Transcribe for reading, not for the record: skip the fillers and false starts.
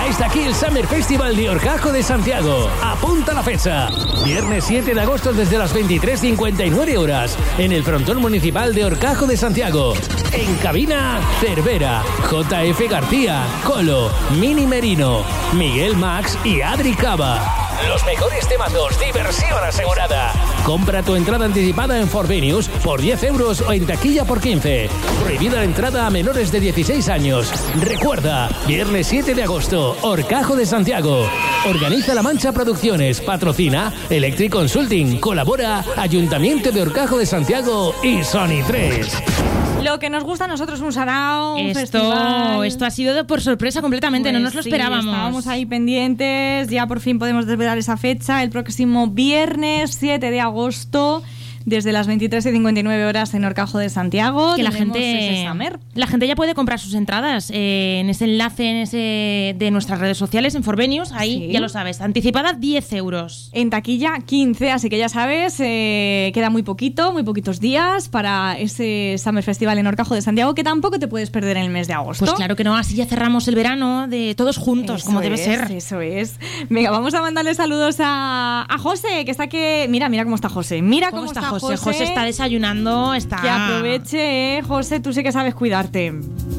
Ya está aquí el Summer Festival de Horcajo de Santiago. Apunta la fecha. Viernes 7 de agosto desde las 23:59 horas en el frontón municipal de Horcajo de Santiago. En cabina, Cervera, JF García, Colo, Mini Merino, Miguel Max y Adri Cava. Los mejores temazos, diversión asegurada. Compra tu entrada anticipada en Forvenius por 10 euros o en taquilla por 15. Prohibida la entrada a menores de 16 años. Recuerda, viernes 7 de agosto, Horcajo de Santiago. Organiza La Mancha Producciones, patrocina Electric Consulting, colabora Ayuntamiento de Horcajo de Santiago y Sony 3. Lo que nos gusta a nosotros, un sarao, un festival. Esto ha sido por sorpresa completamente, Pues no nos lo esperábamos. Estábamos ahí pendientes, ya por fin podemos desvelar esa fecha, el próximo viernes 7 de agosto, desde las 23:59 horas en Horcajo de Santiago. Que la gente ya puede comprar sus entradas en ese enlace de nuestras redes sociales, en Forvenius, ahí sí. Ya lo sabes, anticipada 10 euros. En taquilla 15, así que ya sabes, queda muy poquitos días para ese Summer Festival en Horcajo de Santiago, que tampoco te puedes perder en el mes de agosto. Pues claro que no, así ya cerramos el verano de todos juntos, como debe ser. Eso es. Venga, vamos a mandarle saludos a José, que está aquí. Mira cómo está José. Mira cómo está José. José está desayunando, está... Que aproveche, José, tú sí que sabes cuidarte.